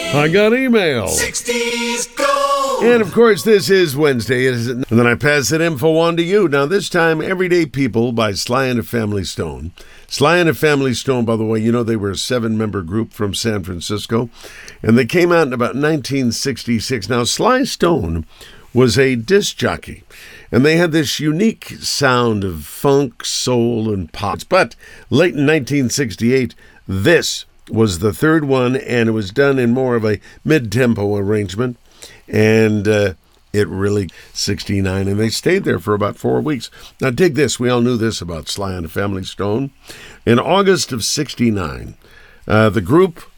I got email. 60s Gold. And of course, this is Wednesday, isn't it? And then I pass that info on to you. Now, this time, Everyday People by Sly and the Family Stone. Sly and the Family Stone, by the way, you know they were a 7-member group from San Francisco, and they came out in about 1966. Now, Sly Stone was a disc jockey, and they had this unique sound of funk, soul, and pop. But late in 1968, this was the third one, and it was done in more of a mid-tempo arrangement, and it really 69, and they stayed there for about 4 weeks. Now dig this, we all knew this about Sly and the Family Stone. In August of 69, the group